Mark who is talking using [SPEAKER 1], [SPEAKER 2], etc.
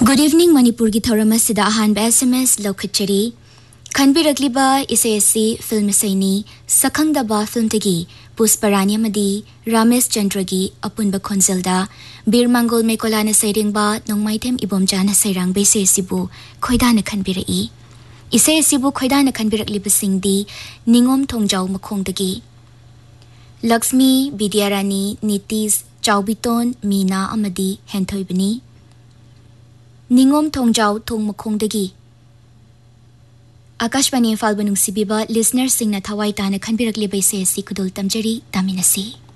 [SPEAKER 1] Good evening Manipur ki thauram asida ahanba SMS laukhachari khanbiragliba isayasi film isaini sakhangdaba film tagi Pusparani amadi Ramesh Chandra gi apunba khonjelda Bir Mangol Mekolana sairingba nongmaithem ibomjana sairang bese sibu khoidana khanbirai isayasi bu khoidana khanbiragliba singdi Ningom Thongjau makhongdagi Lakshmi Bidyarani Nitish Chaubiton Meena amadi Henthoibani Ningom Thongjau Thong Makhongdagi Akashvani Imphal Banung Sibiba listeners singna thawai tana khanbiragliba isayasi kudul tamjari taminasi